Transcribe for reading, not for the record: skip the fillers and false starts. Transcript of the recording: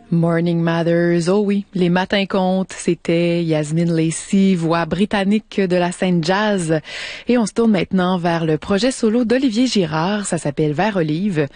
Morning Matters, oh oui, les matins comptent, c'était Yasmine Lacey, voix britannique de la scène jazz. Et on se tourne maintenant vers le projet solo d'Olivier Girard, ça s'appelle Vert Olive.